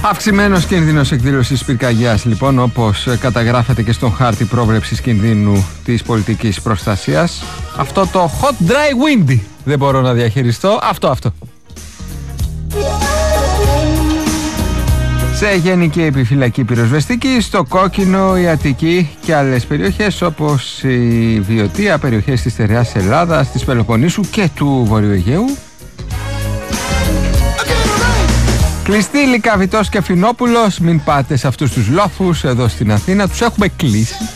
Αυξημένος κίνδυνος εκδήλωσης πυρκαγιάς, λοιπόν, όπως καταγράφεται και στον χάρτη πρόβλεψης κινδύνου της πολιτικής προστασίας. Αυτό το hot dry windy δεν μπορώ να διαχειριστώ. Αυτό. Σε γενική επιφυλακή πυροσβεστική, στο Κόκκινο, η Αττική και άλλες περιοχές όπως η Βιωτία, περιοχές της Στερεάς Ελλάδας, της Πελοποννήσου και του Βορείου Αιγαίου. Κλειστή Λυκαβητός και Φινόπουλος, μην πάτε σε αυτούς τους λόφους εδώ στην Αθήνα, τους έχουμε κλείσει.